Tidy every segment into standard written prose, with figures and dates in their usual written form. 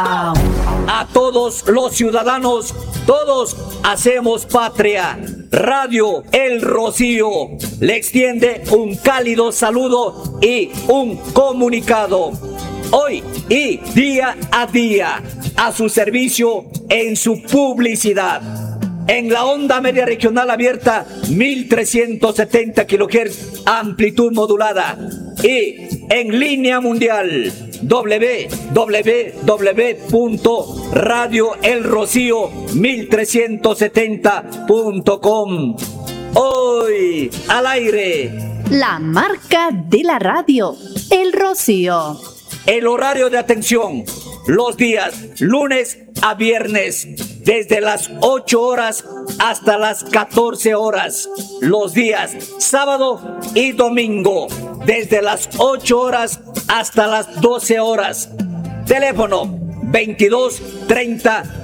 A todos los ciudadanos, todos hacemos patria. Radio El Rocío le extiende un cálido saludo y un comunicado. Hoy y día a día, a su servicio en su publicidad. En la onda media regional abierta, 1370 kHz, amplitud modulada. Y en línea mundial, www.radioelrocío1370.com. Hoy al aire, la marca de la radio, El Rocío. El horario de atención, los días lunes a viernes, desde las 8 horas hasta las 14 horas. Los días sábado y domingo, desde las 8 horas hasta las 12 horas. Teléfono 22 30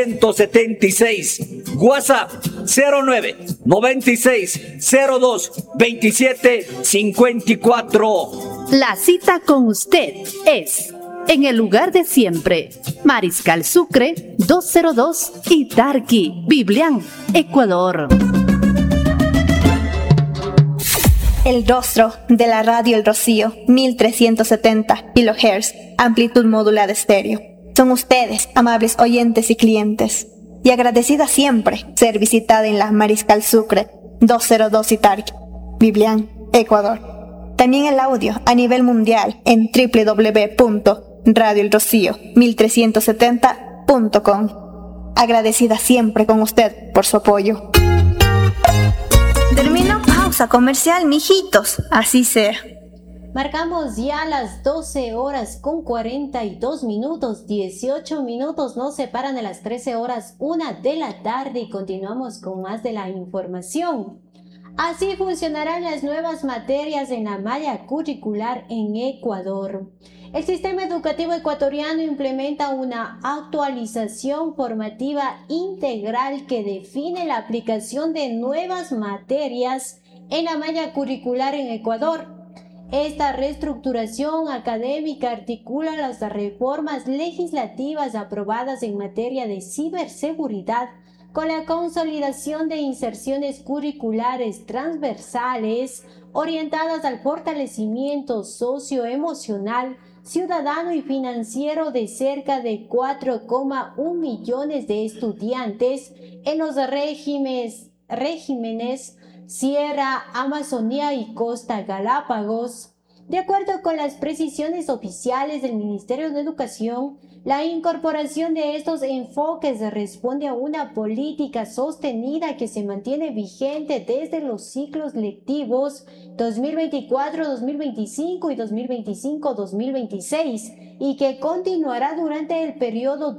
376. WhatsApp 09 96 02 27 54. La cita con usted es en el lugar de siempre, Mariscal Sucre 202, Itarqui, Biblián, Ecuador. El rostro de la radio El Rocío, 1370 kHz, amplitud modulada estéreo. Son ustedes, amables oyentes y clientes, y agradecida siempre ser visitada en la Mariscal Sucre 202, Itarqui, Biblián, Ecuador. También el audio a nivel mundial en www.radioelrocío1370.com. Agradecida siempre con usted por su apoyo. Termino pausa comercial, mijitos, así sea. Marcamos ya las 12 horas con 42 minutos, 18 minutos nos separan de las 13 horas, 1 de la tarde, y continuamos con más de la información. Así funcionarán las nuevas materias en la malla curricular en Ecuador. El sistema educativo ecuatoriano implementa una actualización formativa integral que define la aplicación de nuevas materias en la malla curricular en Ecuador. Esta reestructuración académica articula las reformas legislativas aprobadas en materia de ciberseguridad con la consolidación de inserciones curriculares transversales orientadas al fortalecimiento socioemocional, ciudadano y financiero de cerca de 4,1 millones de estudiantes en los regímenes Sierra, Amazonía y Costa Galápagos. De acuerdo con las precisiones oficiales del Ministerio de Educación, la incorporación de estos enfoques responde a una política sostenida que se mantiene vigente desde los ciclos lectivos 2024-2025 y 2025-2026 y que continuará durante el periodo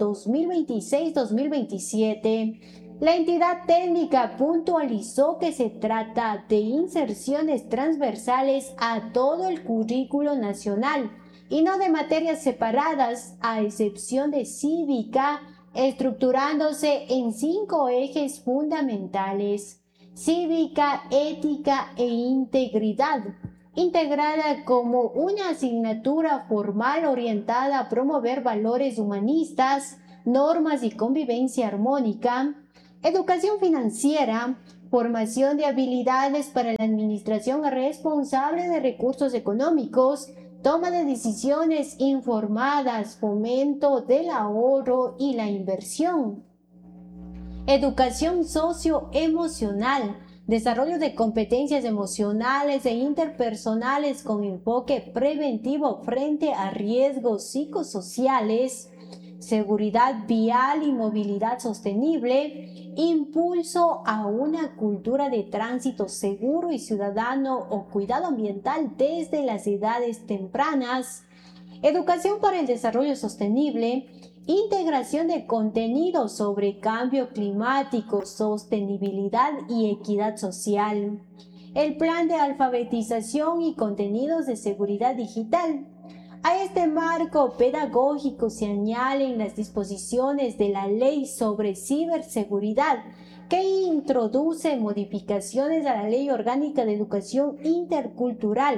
2026-2027. La entidad técnica puntualizó que se trata de inserciones transversales a todo el currículo nacional y no de materias separadas, a excepción de cívica, estructurándose en 5 ejes fundamentales: cívica, ética e integridad, integrada como una asignatura formal orientada a promover valores humanistas, normas y convivencia armónica; educación financiera, formación de habilidades para la administración responsable de recursos económicos, toma de decisiones informadas, fomento del ahorro y la inversión; educación socioemocional, desarrollo de competencias emocionales e interpersonales con enfoque preventivo frente a riesgos psicosociales; seguridad vial y movilidad sostenible, impulso a una cultura de tránsito seguro y ciudadano o cuidado ambiental desde las edades tempranas; educación para el desarrollo sostenible, integración de contenidos sobre cambio climático, sostenibilidad y equidad social; el plan de alfabetización y contenidos de seguridad digital. A este marco pedagógico se añaden las disposiciones de la Ley sobre Ciberseguridad, que introduce modificaciones a la Ley Orgánica de Educación Intercultural,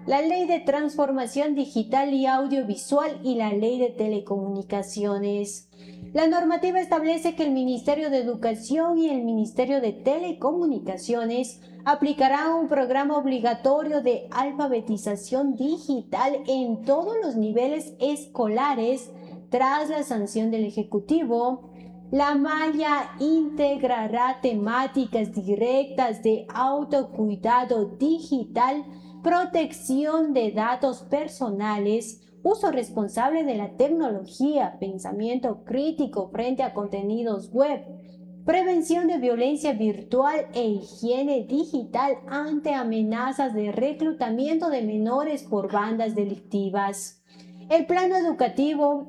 la Ley de Transformación Digital y Audiovisual y la Ley de Telecomunicaciones. La normativa establece que el Ministerio de Educación y el Ministerio de Telecomunicaciones aplicarán un programa obligatorio de alfabetización digital en todos los niveles escolares tras la sanción del Ejecutivo. La malla integrará temáticas directas de autocuidado digital, protección de datos personales, uso responsable de la tecnología, pensamiento crítico frente a contenidos web, prevención de violencia virtual e higiene digital ante amenazas de reclutamiento de menores por bandas delictivas. En el plano educativo,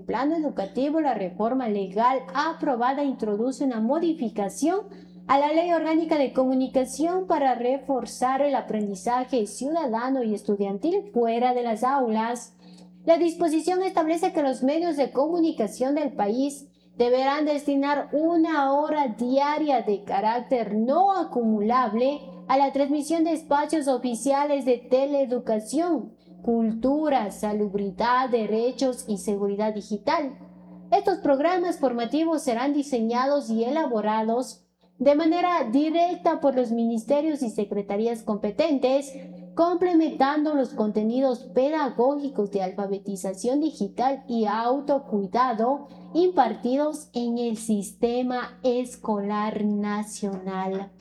la reforma legal aprobada introduce una modificación a la Ley Orgánica de Comunicación para reforzar el aprendizaje ciudadano y estudiantil fuera de las aulas. La disposición establece que los medios de comunicación del país deberán destinar 1 hora diaria de carácter no acumulable a la transmisión de espacios oficiales de teleeducación, cultura, salubridad, derechos y seguridad digital. Estos programas formativos serán diseñados y elaborados de manera directa por los ministerios y secretarías competentes, complementando los contenidos pedagógicos de alfabetización digital y autocuidado impartidos en el Sistema Escolar Nacional.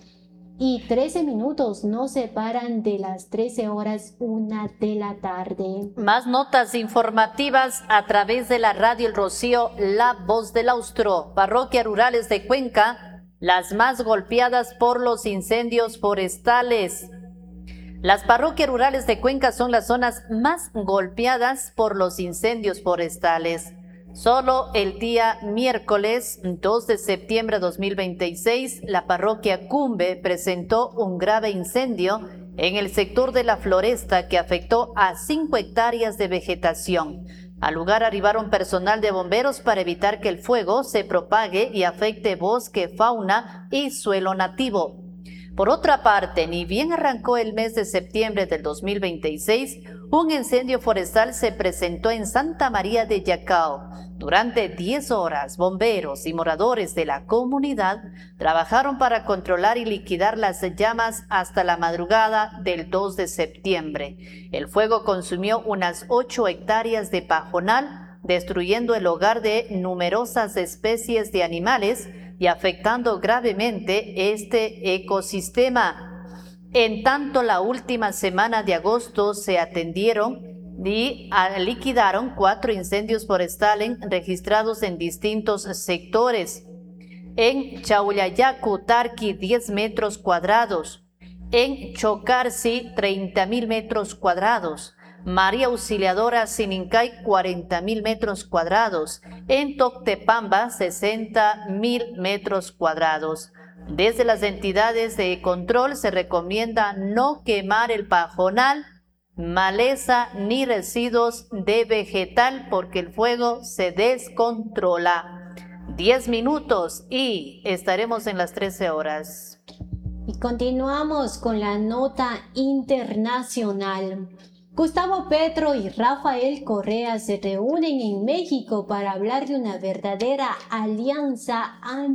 Y 13 minutos nos separan de las 13:01 de la tarde. Más notas informativas a través de la radio El Rocío, La Voz del Austro. Parroquias rurales de Cuenca, las más golpeadas por los incendios forestales. Las parroquias rurales de Cuenca son las zonas más golpeadas por los incendios forestales. Solo el día miércoles 2 de septiembre de 2026, la parroquia Cumbe presentó un grave incendio en el sector de la Floresta que afectó a 5 hectáreas de vegetación. Al lugar arribaron personal de bomberos para evitar que el fuego se propague y afecte bosque, fauna y suelo nativo. Por otra parte, ni bien arrancó el mes de septiembre del 2026, un incendio forestal se presentó en Santa María de Yacao. Durante 10 horas, bomberos y moradores de la comunidad trabajaron para controlar y liquidar las llamas hasta la madrugada del 2 de septiembre. El fuego consumió unas 8 hectáreas de pajonal, destruyendo el hogar de numerosas especies de animales y afectando gravemente este ecosistema. En tanto, la última semana de agosto se atendieron y liquidaron 4 incendios forestales registrados en distintos sectores. En Chaullayacu, Tarqui, 10 metros cuadrados. En Chocarsi, 30.000 metros cuadrados. María Auxiliadora, Sinincay, 40.000 metros cuadrados. En Toctepamba, 60.000 metros cuadrados. Desde las entidades de control se recomienda no quemar el pajonal, maleza ni residuos de vegetal porque el fuego se descontrola. 10 minutos y estaremos en las 13 horas. Y continuamos con la nota internacional. Gustavo Petro y Rafael Correa se reúnen en México para hablar de una verdadera alianza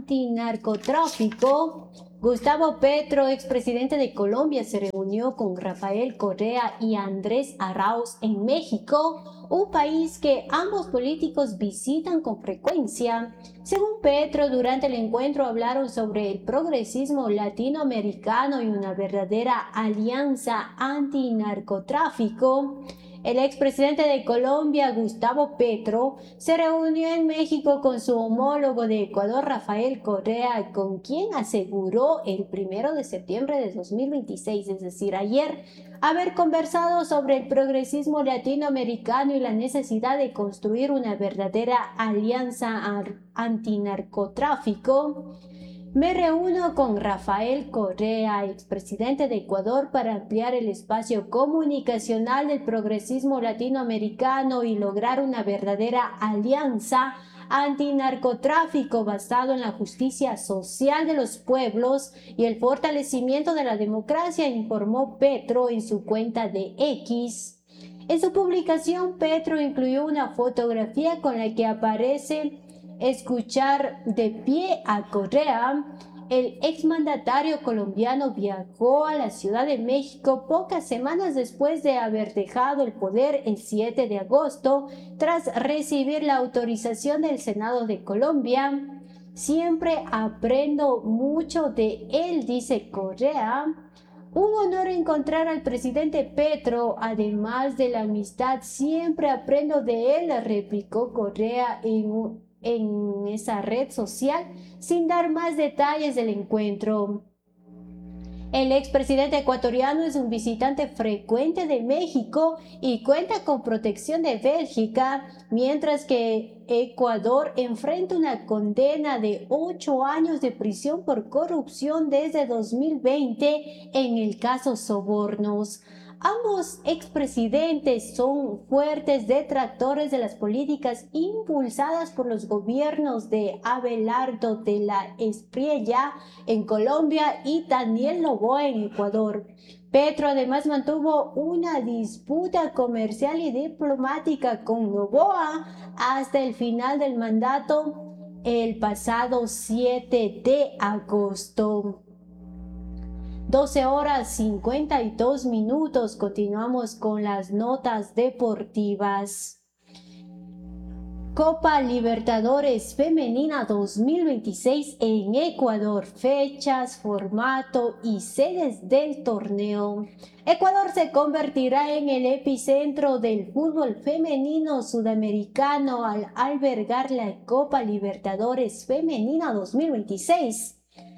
antinarcotráfico. Gustavo Petro, expresidente de Colombia, se reunió con Rafael Correa y Andrés Arauz en México, un país que ambos políticos visitan con frecuencia. Según Petro, durante el encuentro hablaron sobre el progresismo latinoamericano y una verdadera alianza antinarcotráfico. El expresidente de Colombia, Gustavo Petro, se reunió en México con su homólogo de Ecuador, Rafael Correa, con quien aseguró el 1 de septiembre de 2026, es decir, ayer, haber conversado sobre el progresismo latinoamericano y la necesidad de construir una verdadera alianza antinarcotráfico. Me reúno con Rafael Correa, expresidente de Ecuador, para ampliar el espacio comunicacional del progresismo latinoamericano y lograr una verdadera alianza antinarcotráfico basado en la justicia social de los pueblos y el fortalecimiento de la democracia, informó Petro en su cuenta de X. En su publicación, Petro incluyó una fotografía con la que aparece escuchar de pie a Correa. El exmandatario colombiano viajó a la Ciudad de México pocas semanas después de haber dejado el poder el 7 de agosto, tras recibir la autorización del Senado de Colombia. Siempre aprendo mucho de él, dice Correa. Un honor encontrar al presidente Petro, además de la amistad, siempre aprendo de él, replicó Correa en esa red social, sin dar más detalles del encuentro. El expresidente ecuatoriano es un visitante frecuente de México y cuenta con protección de Bélgica, mientras que Ecuador enfrenta una condena de 8 años de prisión por corrupción desde 2020 en el caso Sobornos. Ambos expresidentes son fuertes detractores de las políticas impulsadas por los gobiernos de Abelardo de la Espriella en Colombia y Daniel Noboa en Ecuador. Petro además mantuvo una disputa comercial y diplomática con Noboa hasta el final del mandato el pasado 7 de agosto. 12:52. Continuamos con las notas deportivas. Copa Libertadores Femenina 2026 en Ecuador. Fechas, formato y sedes del torneo. Ecuador se convertirá en el epicentro del fútbol femenino sudamericano al albergar la Copa Libertadores Femenina 2026.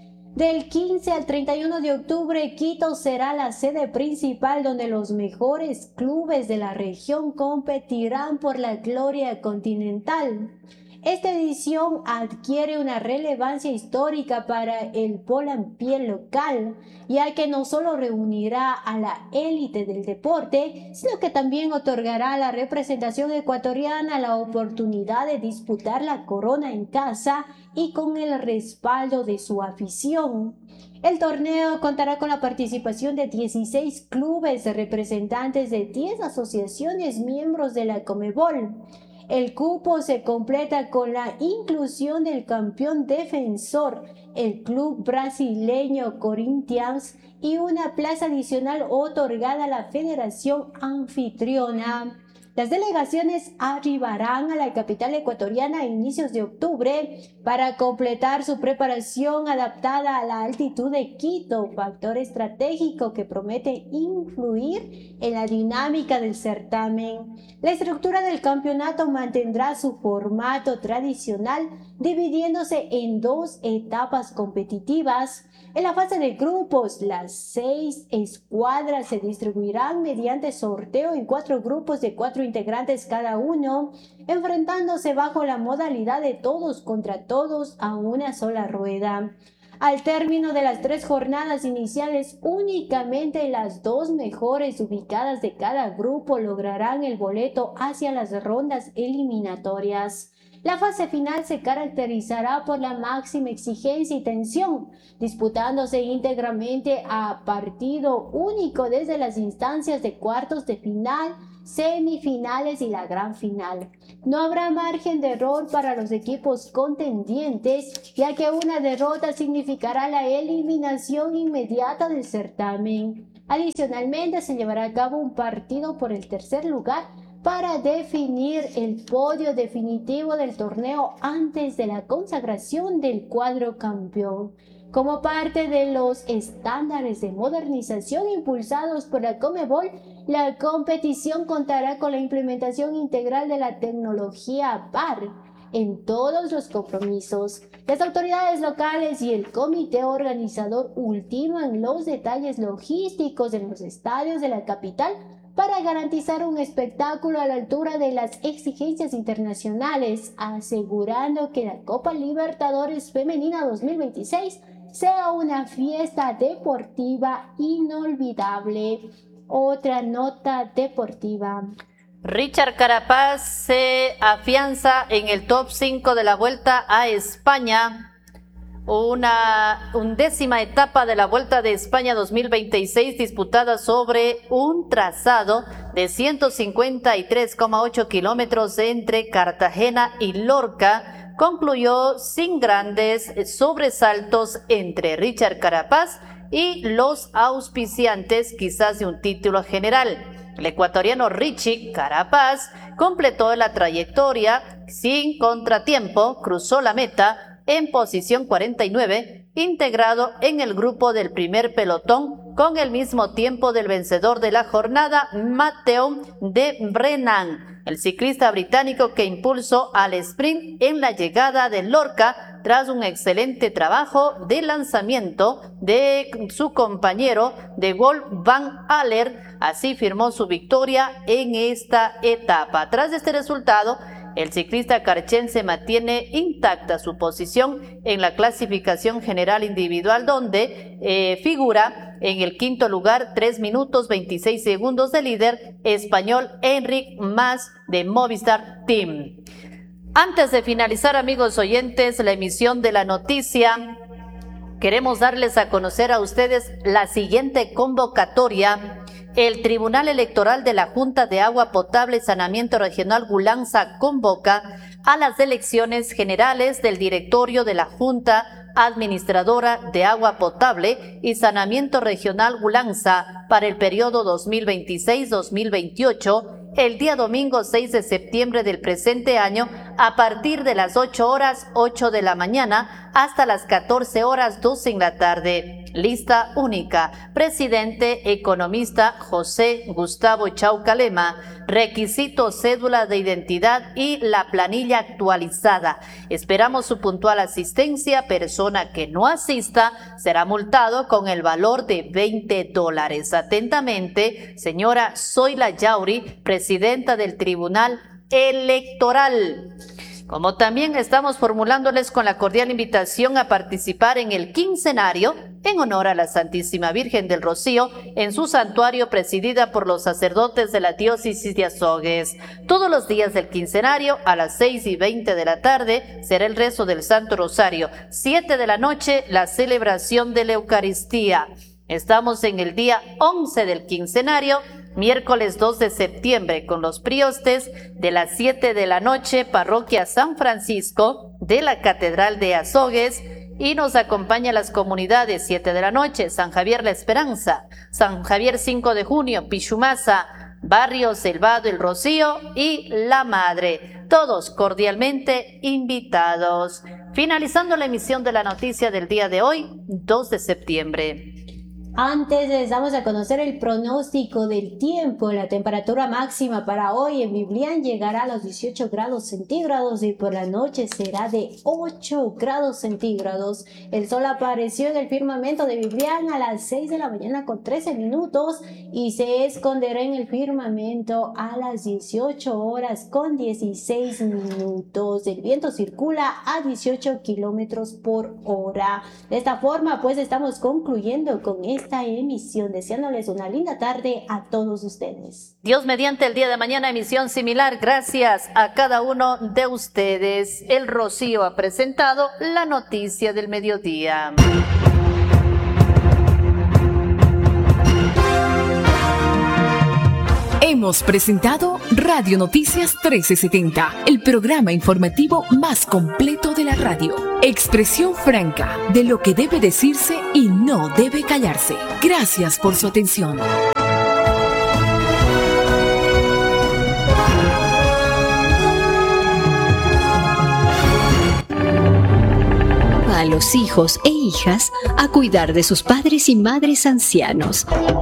Del 15 al 31 de octubre, Quito será la sede principal donde los mejores clubes de la región competirán por la gloria continental. Esta edición adquiere una relevancia histórica para el Polampié local, ya que no solo reunirá a la élite del deporte, sino que también otorgará a la representación ecuatoriana la oportunidad de disputar la corona en casa y con el respaldo de su afición. El torneo contará con la participación de 16 clubes representantes de 10 asociaciones miembros de la Conmebol. El cupo se completa con la inclusión del campeón defensor, el club brasileño Corinthians, y una plaza adicional otorgada a la federación anfitriona. Las delegaciones arribarán a la capital ecuatoriana a inicios de octubre para completar su preparación adaptada a la altitud de Quito, factor estratégico que promete influir en la dinámica del certamen. La estructura del campeonato mantendrá su formato tradicional, dividiéndose en 2 etapas competitivas. En la fase de grupos, las 6 escuadras se distribuirán mediante sorteo en 4 grupos de 4 integrantes cada uno, enfrentándose bajo la modalidad de todos contra todos a una sola rueda. Al término de las 3 jornadas iniciales, únicamente las 2 mejores ubicadas de cada grupo lograrán el boleto hacia las rondas eliminatorias. La fase final se caracterizará por la máxima exigencia y tensión, disputándose íntegramente a partido único desde las instancias de cuartos de final, semifinales y la gran final. No habrá margen de error para los equipos contendientes, ya que una derrota significará la eliminación inmediata del certamen. Adicionalmente, se llevará a cabo un partido por el tercer lugar para definir el podio definitivo del torneo antes de la consagración del cuadro campeón. Como parte de los estándares de modernización impulsados por la Conmebol, la competición contará con la implementación integral de la tecnología VAR en todos los compromisos. Las autoridades locales y el comité organizador ultiman los detalles logísticos en los estadios de la capital para garantizar un espectáculo a la altura de las exigencias internacionales, asegurando que la Copa Libertadores Femenina 2026 sea una fiesta deportiva inolvidable. Otra nota deportiva. Richard Carapaz se afianza en el top 5 de la Vuelta a España. Una 11ª etapa de la Vuelta de España 2026 disputada sobre un trazado de 153,8 kilómetros entre Cartagena y Lorca concluyó sin grandes sobresaltos entre Richard Carapaz y los auspiciantes, quizás de un título general. El ecuatoriano Richie Carapaz completó la trayectoria sin contratiempo, cruzó la meta en posición 49, integrado en el grupo del primer pelotón con el mismo tiempo del vencedor de la jornada, Mateo de Brennan, el ciclista británico que impulsó al sprint en la llegada de Lorca tras un excelente trabajo de lanzamiento de su compañero de Wout van Aert. Así firmó su victoria en esta etapa. Tras este resultado, el ciclista carchense mantiene intacta su posición en la clasificación general individual, donde figura en el quinto lugar, 3 minutos 26 segundos del líder español Enric Mas de Movistar Team. Antes de finalizar, amigos oyentes, la emisión de la noticia, queremos darles a conocer a ustedes la siguiente convocatoria. El Tribunal Electoral de la Junta de Agua Potable y Saneamiento Regional Gulanza convoca a las elecciones generales del directorio de la Junta Administradora de Agua Potable y Saneamiento Regional Gulanza para el periodo 2026-2028, el día domingo 6 de septiembre del presente año, a partir de las 8 horas 8 de la mañana hasta las 14 horas 12 en la tarde. Lista única. Presidente economista José Gustavo Chaucalema. Requisito cédula de identidad y la planilla actualizada. Esperamos su puntual asistencia. Persona que no asista será multado con el valor de $20. Atentamente, señora Zoila Yauri, presidenta del Tribunal Electoral. Como también estamos formulándoles con la cordial invitación a participar en el quincenario en honor a la Santísima Virgen del Rocío en su santuario presidida por los sacerdotes de la diócesis de Azogues. Todos los días del quincenario a las 6:20 de la tarde será el rezo del Santo Rosario. 7 de la noche la celebración de la Eucaristía. Estamos en el día 11 del quincenario, miércoles 2 de septiembre, con los priostes de las 7 de la noche, parroquia San Francisco de la Catedral de Azogues, y nos acompaña las comunidades 7 de la noche, San Javier La Esperanza, San Javier 5 de junio, Pichumasa, Barrio Selvado El Rocío y La Madre. Todos cordialmente invitados. Finalizando la emisión de la noticia del día de hoy, 2 de septiembre. Antes les damos a conocer el pronóstico del tiempo. La temperatura máxima para hoy en Biblián llegará a los 18 grados centígrados y por la noche será de 8 grados centígrados. El sol apareció en el firmamento de Biblián a las 6 de la mañana con 13 minutos y se esconderá en el firmamento a las 18 horas con 16 minutos. El viento circula a 18 kilómetros por hora. De esta forma, pues estamos concluyendo con esta emisión, deseándoles una linda tarde a todos ustedes. Dios mediante, el día de mañana emisión similar. Gracias a cada uno de ustedes. El Rocío ha presentado la noticia del mediodía. Hemos presentado Radio Noticias 1370, el programa informativo más completo de la radio. Expresión franca de lo que debe decirse y no debe callarse. Gracias por su atención. A los hijos e hijas a cuidar de sus padres y madres ancianos.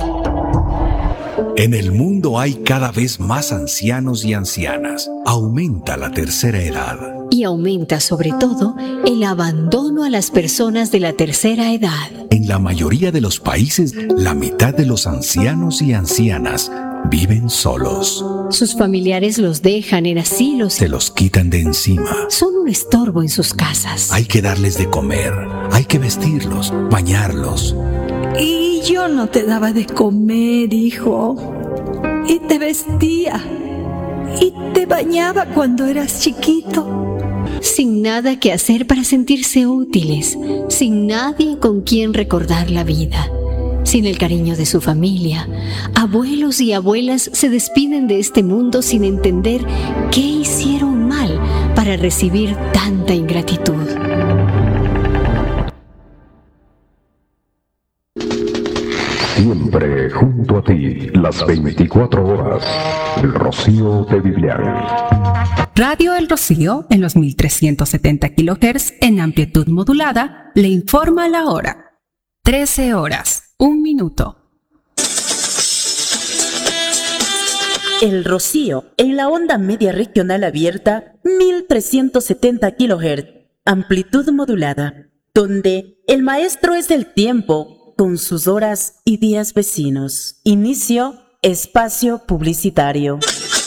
En el mundo hay cada vez más ancianos y ancianas. Aumenta la tercera edad. Y aumenta sobre todo el abandono a las personas de la tercera edad. En la mayoría de los países, la mitad de los ancianos y ancianas viven solos. Sus familiares los dejan en asilos. Se los quitan de encima. Son un estorbo en sus casas. Hay que darles de comer, hay que vestirlos, bañarlos. Y yo no te daba de comer, hijo, y te vestía. y te bañaba cuando eras chiquito. Sin nada que hacer para sentirse útiles, sin nadie con quien recordar la vida, sin el cariño de su familia, abuelos y abuelas se despiden de este mundo sin entender qué hicieron mal para recibir tanta ingratitud. Siempre junto a ti, las 24 horas. El Rocío de Biblián. Radio El Rocío, en los 1370 kHz en amplitud modulada, le informa la hora. 13 horas, 1 minuto. El Rocío, en la onda media regional abierta, 1370 kHz, amplitud modulada, donde el maestro es el tiempo, con sus horas y días vecinos. Inicio, espacio publicitario.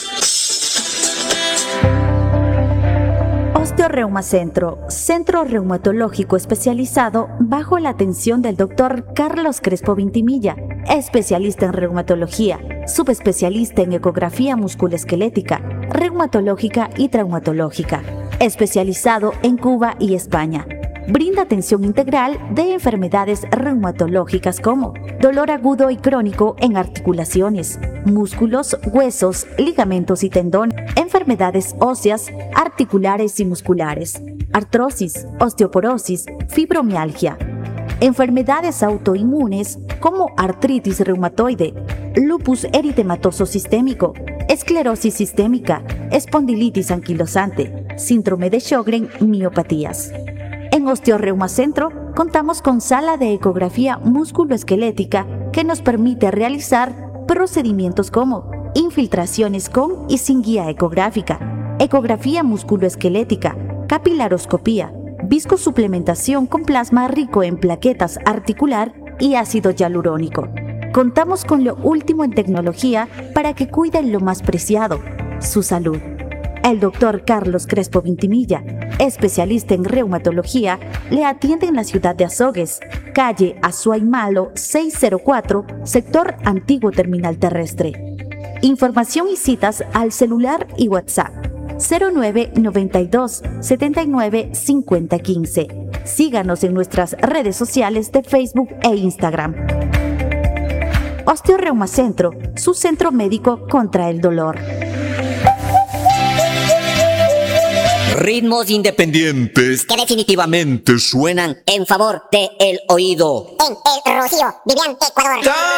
Osteoreumacentro, centro reumatológico especializado bajo la atención del Dr. Carlos Crespo Vintimilla, especialista en reumatología, subespecialista en ecografía musculoesquelética, reumatológica y traumatológica, especializado en Cuba y España. Brinda atención integral de enfermedades reumatológicas como dolor agudo y crónico en articulaciones, músculos, huesos, ligamentos y tendón, enfermedades óseas, articulares y musculares, artrosis, osteoporosis, fibromialgia, enfermedades autoinmunes como artritis reumatoide, lupus eritematoso sistémico, esclerosis sistémica, espondilitis anquilosante, síndrome de Sjögren, miopatías. En Osteoreumacentro contamos con sala de ecografía musculoesquelética que nos permite realizar procedimientos como infiltraciones con y sin guía ecográfica, ecografía musculoesquelética, capilaroscopía, viscosuplementación con plasma rico en plaquetas articular y ácido hialurónico. Contamos con lo último en tecnología para que cuiden lo más preciado, su salud. El Dr. Carlos Crespo Vintimilla, especialista en reumatología, le atiende en la ciudad de Azogues, calle Azuay Malo 604, sector Antiguo Terminal Terrestre. Información y citas al celular y WhatsApp 0992 79 50 15. Síganos en nuestras redes sociales de Facebook e Instagram. Osteoreumacentro, su centro médico contra el dolor. Ritmos independientes que definitivamente suenan en favor de el oído. En El Rocío, Biblián, Ecuador.